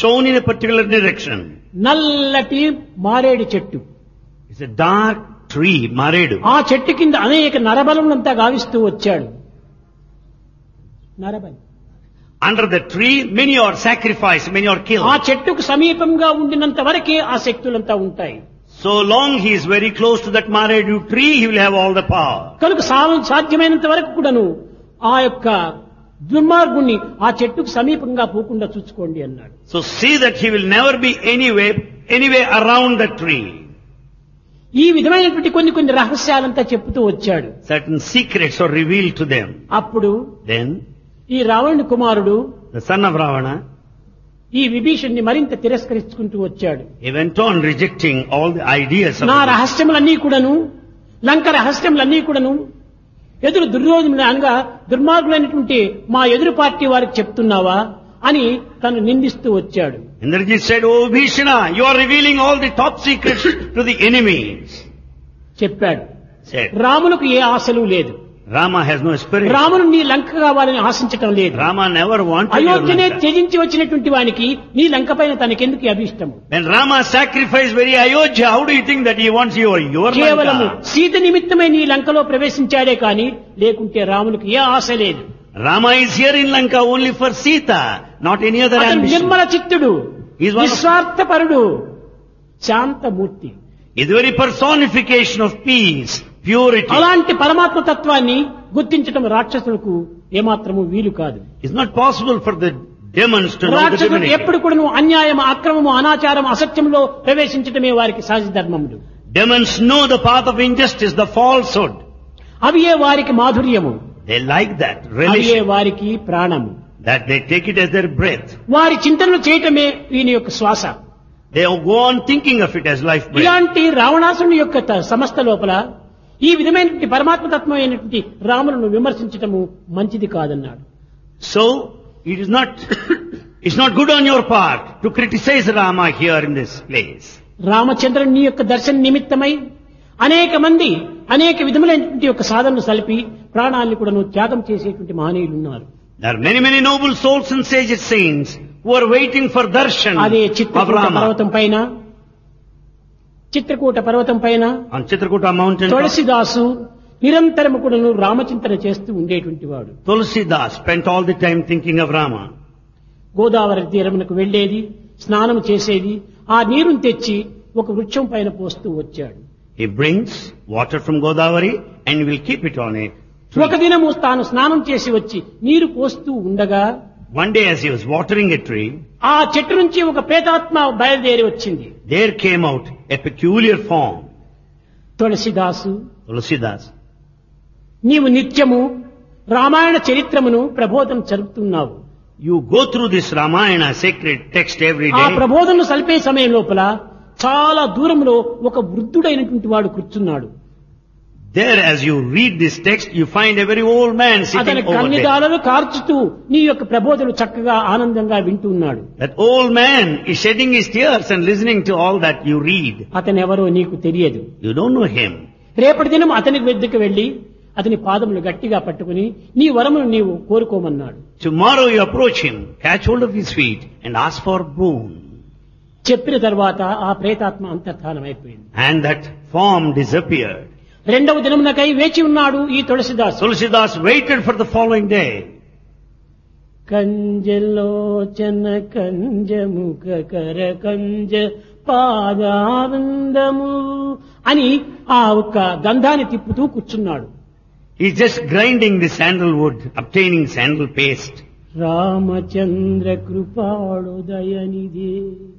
shown in a particular direction. నల్లటి మారేడు చెట్టు. It's a dark tree, maredu. ఆ చెట్టు కింద అనేక నరబలులంతా గావిస్తూ వచ్చాడు. నరబలి. Under the tree, many are sacrificed, many are ఆ killed. చెట్టుకు సమీపంగా ఉండినంత వరకే ఆ శక్తులంతా ఉంటాయి. So long he is very close to that maredu tree, he will have all the power. కనుక సాధ్యమైనంత వరకు కూడాను ఆ యొక్క దుర్మార్గుణ్ణి ఆ చెట్టుకు సమీపంగా పోకుండా చూసుకోండి అన్నాడు. So see that he will never be anyway around the tree. ఈ విధమైనటువంటి కొన్ని రహస్యాలంతా చెప్తూ వచ్చాడు. Certain secrets are revealed to them. అప్పుడు Then ఈ రావణుని కుమారుడు the son of Ravana, ఈ విభీషణ్ణి మరింత తిరస్కరించుకుంటూ వచ్చాడు. he went on rejecting all the ideas of నా the రహస్యములన్నీ కూడాను, లంక రహస్యములన్నీ కూడాను ఎదురు దుర్యోధనుడు అనగా దుర్మార్గులైనటువంటి మా ఎదురు పార్టీ వారికి చెప్తున్నావా అని తను నిందిస్తూ వచ్చాడు. Indrajit said, "Oh Bhishana, you are revealing all the top secrets to the enemies." చెప్పాడు. Said, రాములకు ఏ ఆశలు లేదు. Rama has no aspiration. రామును నీ లంక కావాలని ఆశించటం లేదు. Rama never wanted your అయోధ్యనే Lanka. త్యజించి వచ్చినటువంటి వానికి నీ లంక పైన తనకెందుకు అభిష్టము? When Rama sacrificed very Ayodhya, how do you think that he wants your కేవలము Lanka? సీత నిమిత్తమై నీ లంకలో ప్రవేశించాడే కాని లేకుంటే రామునికి ఏ ఆశ లేదు. Rama is here in Lanka only for Sita, not any other అతను ambition. Nirmala చిత్తుడు, He is one of- నిస్వార్థపరుడు, Shanthamurthy. Is the very personification of peace, purity. అలాంటి పరమాత్మ తత్వాన్ని గుర్తించడం రాక్షసులకు ఏమాత్రము వీలు కాదు. It's not possible for the demons to know the రాక్షసులు divinity. ఎప్పుడు కూడా అన్యాయం, అక్రమము, అనాచారం, అసత్యంలో ప్రవేశించడమే వారికి సహజ ధర్మములు. Demons know the path of injustice, the falsehood. అవియే వారికి మాధుర్యము, They like that, అవియే relish వారికి ప్రాణము. that they take it as their breath. వారి చింతనలు చేయటమే వీని యొక్క శ్వాస. They go on thinking of it as life breath. ఇలాంటి రావణాసుని యొక్క సంస్థ లోపల ఈ విధమైనటువంటి పరమాత్మతత్వం అయినటువంటి రాములను విమర్శించటము మంచిది కాదన్నాడు. So, it's not good on your part to criticize Rama here in this place. రామచంద్రుని యొక్క దర్శన నిమిత్తమై అనేక మంది అనేక విధములైనటువంటి యొక్క సాధనలు సలిపి ప్రాణాలను కూడా త్యాగం చేసేటువంటి మహనీయులు ఉన్నారు. There are many, many noble souls and sage saints who are waiting for darshan అదే of చిత్రకూట Rama. పర్వతం పైన, చిత్రకూట పర్వతం పైన On Chitrakuta mountain, తులసిదాసు నిరంతరము కూడాను రామచింతన చేస్తూ ఉండేటువంటి వాడు. Tulsidas spent all the time thinking of Rama. Godavari తీరమునకు వెళ్లేది, స్నానం చేసేది, ఆ నీరుని తెచ్చి ఒక వృక్షం పైన పోస్తూ వచ్చాడు. He brings water from Godavari and will keep it on a tree. ఒక దినము తాను స్నానం చేసి వచ్చి నీరు పోస్తూ ఉండగా One day as he was watering a tree, ఆ చెట్టు నుంచి ఒక ప్రేతాత్మ బయలుదేరి వచ్చింది. there came out a peculiar form. తులసిదాసు, Tulsidas, నీవు నిత్యము Ramayana చరిత్రమును ప్రబోధన జరుపుతున్నావు. you go through this Ramayana sacred text every ఆ day. ప్రబోధనలు సలిపే సమయం లోపల చాలా దూరంలో ఒక వృద్ధుడైనటువంటి వాడు కూర్చున్నాడు. There as you read this text, you find a very old man అతని sitting over there. కన్నిదాలను కార్చుతూ నీ యొక్క ప్రబోధనలు చక్కగా ఆనందంగా వింటూ ఉన్నాడు. That old man is shedding his tears and listening to all that you read. అతను ఎవరో నీకు తెలియదు. You don't know him. రేపటి దినం అతని వద్దకు వెళ్లి అతని పాదములు గట్టిగా పట్టుకుని నీ వరమును నీవు కోరుకోమన్నాడు. Tomorrow you approach him, catch hold of his feet and ask for boon. చెప్పిన తర్వాత ఆ ప్రేతాత్మ అంతర్ధానమైపోయింది. And that form disappeared. రెండవ దినమునకై వేచి ఉన్నాడు ఈ తులసిదాసు. Tulsidas waited for the following day. కంజలోచన కంజముఖ కర కంజ పాదానందము అని ఆ ఒక్క గంధాన్ని తిప్పుతూ కూర్చున్నాడు. He's just grinding the sandalwood, obtaining sandal paste. Ramachandra కృపాళు దయనిధి,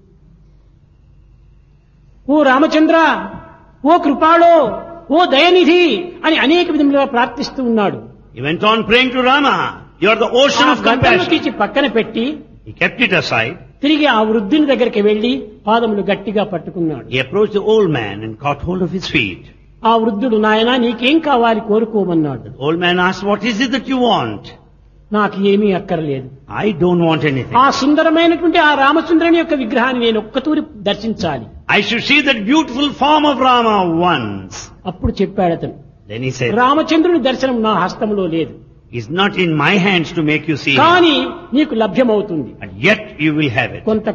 ఓ రామచంద్ర, ఓ కృపాళో, ఓ దయనిధి అని అనేక విధములుగా ప్రార్థిస్తూ ఉన్నాడు. He went on praying to Rama. You are the ocean ఆ of గంధము compassion. తీసి పక్కన పెట్టి He kept it aside. తిరిగి ఆ వృద్ధుని దగ్గరికి వెళ్లి పాదములు గట్టిగా పట్టుకున్నాడు. He approached the old man and caught hold of his feet. ఆ వృద్ధుడు, నాయనా నీకేం కావాలి కోరుకోమన్నాడు. The old man asked, "What is it that you want?" నాకు ఏమీ అక్కర్లేదు. I don't want anything. ఆ సుందరమైనటువంటి ఆ రామచంద్రుని యొక్క విగ్రహాన్ని నేను ఒక్కతూరి దర్శించాలి. I should see that beautiful form of Rama once. అప్పుడు చెప్పాడు అతను, Then he said, రామచంద్రుని దర్శనం నా హస్తంలో లేదు, "It's not in my hands to make you see him, కానీ నీకు లభ్యమవుతుంది. but yet you will have it." కొంత